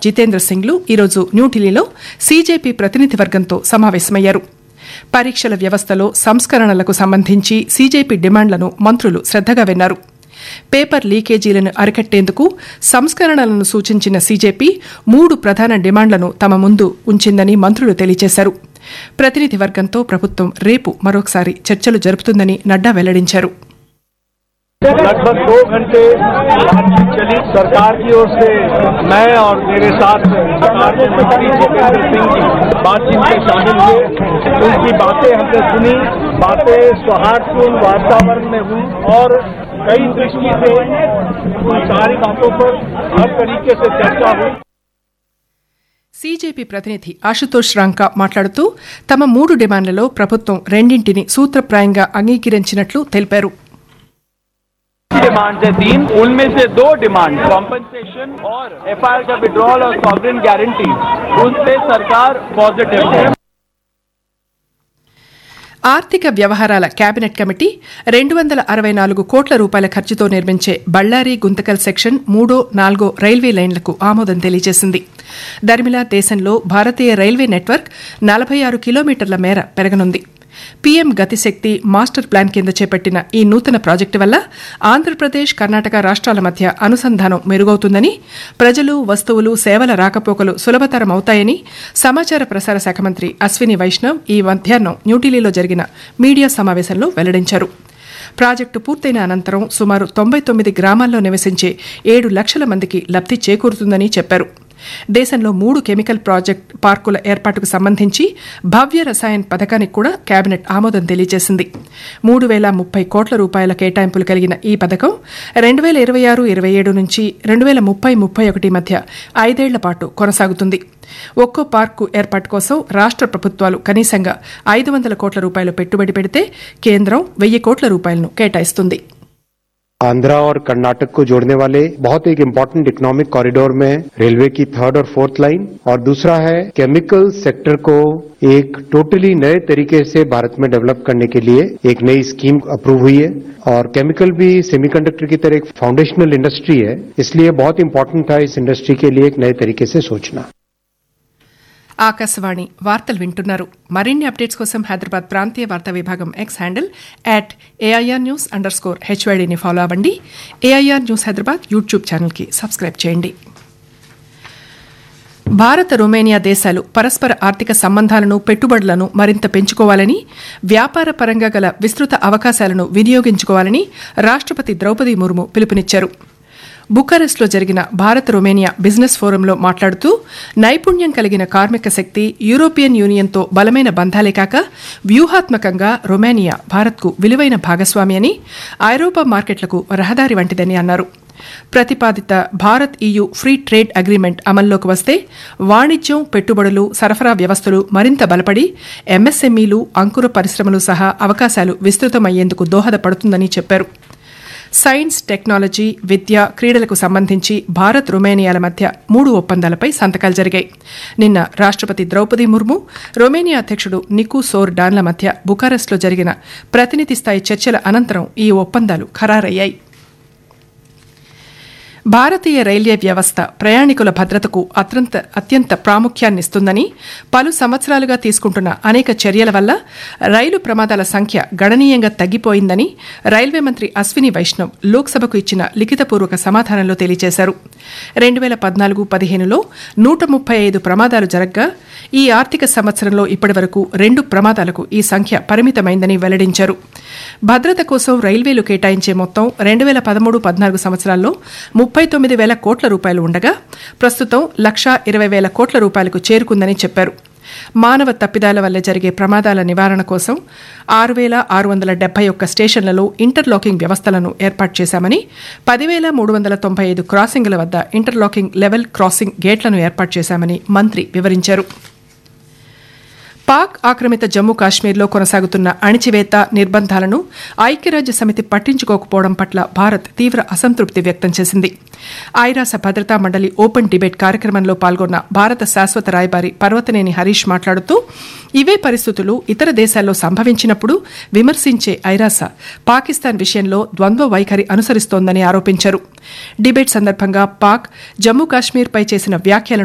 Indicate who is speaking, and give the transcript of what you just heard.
Speaker 1: జితేంద్ర సింగ్లు ఈరోజు న్యూఢిల్లీలో సీజేపీ ప్రతినిధి వర్గంతో సమావేశమయ్యారు. పరీక్షల వ్యవస్థలో సంస్కరణలకు సంబంధించి సీజేపీ డిమాండ్లను మంత్రులు శ్రద్దగా విన్నారు. పేపర్ లీకేజీలను అరికట్టేందుకు సంస్కరణలను సూచించిన సీజేపీ 3 ప్రధాన డిమాండ్లను తమ ముందు ఉంచిందని మంత్రులు తెలియజేశారు. ప్రతినిధి వర్గంతో ప్రభుత్వం రేపు మరొకసారి చర్చలు జరుపుతుందని నడ్డా వెల్లడించారు.
Speaker 2: लगभग 2 घंटे बातचीत चली. सरकार की ओर से मैं और मेरे साथ सरकार के मंत्री जितेंद्र सिंह जी बातचीत में शामिल हुए. उनकी बातें हमने सुनी. बातें सौहार्दपूर्ण वातावरण में हुई और कई दृष्टि से उन सारी बातों पर हर तरीके से चर्चा हुई.
Speaker 1: సీజేపీ ప్రతినిధి ఆశుతోష్ రాంకా మాట్లాడుతూ తమ 3 డిమాండ్లలో ప్రభుత్వం రెండింటిని సూత్రప్రాయంగా అంగీకరించినట్లు తెలిపారు.
Speaker 3: डिमांड है 3, उनमें से 2 डिमांड कॉम्पनसेशन और एफआईआर का विड्रॉल और सॉवरेन गारंटी, उन पे सरकार पॉजिटिव है.
Speaker 1: ఆర్థిక వ్యవహారాల కేబినెట్ కమిటీ 264 కోట్ల రూపాయల ఖర్చుతో నిర్మించే బళ్లారి గుంతకల్ సెక్షన్ 3, 4 రైల్వే లైన్లకు ఆమోదం తెలియజేసింది. దరిమిలా దేశంలో భారతీయ రైల్వే నెట్వర్క్ 46 కిలోమీటర్ల మేర పెరగనుంది. పీఎం గతిశక్తి మాస్టర్ ప్లాన్ కింద చేపట్టిన ఈ నూతన ప్రాజెక్టు వల్ల ఆంధ్రప్రదేశ్, కర్ణాటక రాష్ట్రాల మధ్య అనుసంధానం మెరుగవుతుందని, ప్రజలు, వస్తువులు, సేవల రాకపోకలు సులభతరమవుతాయని సమాచార ప్రసార శాఖ మంత్రి అశ్విని వైష్ణవ్ ఈ మధ్యాహ్నం న్యూఢిల్లీలో జరిగిన మీడియా సమావేశంలో వెల్లడించారు. ప్రాజెక్టు పూర్తయిన అనంతరం సుమారు 99 గ్రామాల్లో నివసించే 7 లక్షల మందికి లబ్ది చేకూరుతుందని చెప్పారు. దేశంలో 3 కెమికల్ ప్రాజెక్ట్ పార్కుల ఏర్పాటుకు సంబంధించి భవ్య రసాయన్ పథకానికి కూడా కేబినెట్ ఆమోదం తెలియజేసింది. 3030 కోట్ల రూపాయల కేటాయింపులు కలిగిన ఈ పథకం 2026-27 నుంచి 2030-31 మధ్య 5 ఏళ్ల పాటు కొనసాగుతుంది. ఒక్కో పార్కు ఏర్పాటు కోసం రాష్ట్ర ప్రభుత్వాలు కనీసంగా 500 కోట్ల రూపాయలు పెట్టుబడి పెడితే కేంద్రం 1000 కోట్ల రూపాయలను కేటాయిస్తుంది.
Speaker 4: आंध्रा और कर्नाटक को जोड़ने वाले बहुत एक इम्पोर्टेंट इकोनॉमिक कॉरिडोर में रेलवे की 3rd और 4th लाइन, और दूसरा है केमिकल सेक्टर को एक टोटली नए तरीके से भारत में डेवलप करने के लिए एक नई स्कीम अप्रूव हुई है. और केमिकल भी सेमीकंडक्टर की तरह एक फाउंडेशनल इंडस्ट्री है, इसलिए बहुत इम्पोर्टेंट था इस इंडस्ट्री के लिए एक नए तरीके से सोचना.
Speaker 1: ఆకాశవాణి వార్తలు వింటున్నారు. మరిన్ని అప్డేట్స్ కోసం హైదరాబాద్ ప్రాంతీయ వార్తా విభాగం ఎక్స్ హ్యాండిల్ @AIRnews_HYDని ఫాలో అవ్వండి. AIR న్యూస్ హైదరాబాద్ యూట్యూబ్ ఛానల్కి సబ్స్క్రైబ్ చేయండి. భారత రొమేనియా దేశాలు పరస్పర ఆర్థిక సంబంధాలను, పెట్టుబడులను మరింత పెంచుకోవాలని, వ్యాపార పరంగా గల విస్తృత అవకాశాలను వినియోగించుకోవాలని రాష్ట్రపతి ద్రౌపది ముర్ము పిలుపునిచ్చారు. బుకారెస్ట్లో జరిగిన భారత్ రొమేనియా బిజినెస్ ఫోరంలో మాట్లాడుతూ నైపుణ్యం కలిగిన కార్మిక శక్తి, యూరోపియన్ యూనియన్తో బలమైన బంధాలే కాక వ్యూహాత్మకంగా రొమేనియా భారత్కు విలువైన భాగస్వామి అని, ఐరోపా మార్కెట్లకు రహదారి వంటిదని అన్నారు. ప్రతిపాదిత Bharat EU free trade agreement అమల్లోకి వస్తే వాణిజ్యం, పెట్టుబడులు, సరఫరా వ్యవస్థలు మరింత బలపడి MSMEలు, అంకుర పరిశ్రమలు సహా అవకాశాలు విస్తృతమయ్యేందుకు దోహదపడుతుందని చెప్పారు. సైన్స్, టెక్నాలజీ, విద్య, క్రీడలకు సంబంధించి భారత్ రొమేనియాల మధ్య 3 ఒప్పందాలపై సంతకాలు జరిగాయి. నిన్న రాష్ట్రపతి ద్రౌపది ముర్ము, రొమేనియా అధ్యక్షుడు నికు సోర్ డాన్ల మధ్య బుకారెస్ట్లో జరిగిన ప్రతినిధి స్థాయి చర్చల అనంతరం ఈ ఒప్పందాలు ఖరారయ్యాయి. భారతీయ రైల్వే వ్యవస్థ ప్రయాణికుల భద్రతకు అత్యంత ప్రాముఖ్యాన్నిస్తుందని, పలు సంవత్సరాలుగా తీసుకుంటున్న అనేక చర్యల వల్ల రైలు ప్రమాదాల సంఖ్య గణనీయంగా తగ్గిపోయిందని రైల్వే మంత్రి అశ్విని వైష్ణవ్ లోక్సభకు ఇచ్చిన లిఖితపూర్వక సమాధానంలో తెలియజేశారు. 2014-15లో 135 ప్రమాదాలు జరగ్గా ఈ ఆర్థిక సంవత్సరంలో ఇప్పటివరకు 2 ప్రమాదాలకు ఈ సంఖ్య పరిమితమైందని వెల్లడించారు. భద్రత కోసం రైల్వేలు కేటాయించే మొత్తం 2013-14 సంవత్సరాల్లో 39,000 కోట్ల రూపాయలు ఉండగా ప్రస్తుతం 1,20,000 కోట్ల రూపాయలకు చేరుకుందని చెప్పారు. మానవ తప్పిదాల వల్ల జరిగే ప్రమాదాల నివారణ కోసం 6,671 స్టేషన్లలో ఇంటర్లాకింగ్ వ్యవస్థలను ఏర్పాటు చేశామని, 10,395 క్రాసింగ్ల వద్ద ఇంటర్లాకింగ్ లెవెల్ క్రాసింగ్ గేట్లను ఏర్పాటు చేశామని మంత్రి వివరించారు. పాక్ ఆక్రమిత జమ్మూ కాశ్మీర్లో కొనసాగుతున్న అణిచివేత, నిర్బంధాలను ఐక్యరాజ్య సమితి పట్టించుకోకపోవడం పట్ల భారత్ తీవ్ర అసంతృప్తి వ్యక్తం చేసింది. ఐరాస భద్రతా మండలి ఓపెన్ డిబేట్ కార్యక్రమంలో పాల్గొన్న భారత శాశ్వత రాయబారి పర్వతనేని హరీష్ మాట్లాడుతూ ఇవే పరిస్థితులు ఇతర దేశాల్లో సంభవించినప్పుడు విమర్శించే ఐరాస పాకిస్తాన్ విషయంలో ద్వంద్వ వైఖరి అనుసరిస్తోందని ఆరోపించారు. డిబేట్ సందర్భంగా పాక్ జమ్మూ కాశ్మీర్పై చేసిన వ్యాఖ్యలను